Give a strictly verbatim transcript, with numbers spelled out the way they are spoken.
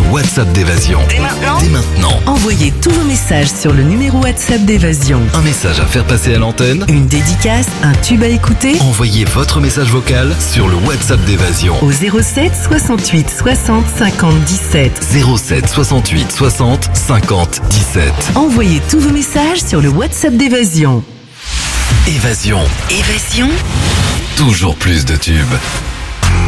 WhatsApp d'Évasion. Dès maintenant, Dès maintenant. envoyez tous vos messages sur le numéro WhatsApp d'Évasion. Un message à faire passer à l'antenne. Une dédicace, un tube à écouter Envoyez votre message vocal sur le WhatsApp d'Évasion. au zéro sept soixante-huit soixante cinquante dix-sept. zéro sept soixante-huit soixante cinquante dix-sept. Envoyez tous vos messages sur le WhatsApp d'Évasion. Évasion. Évasion, Toujours plus de tubes.